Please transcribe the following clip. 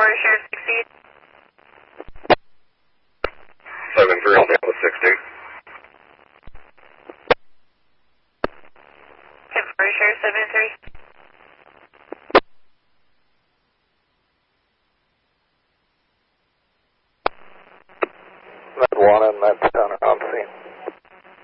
10-4, Sheriff 60. 7-3, I'll be able to 60. 10-4, Sheriff 73. That's 1 and that's 10 on scene.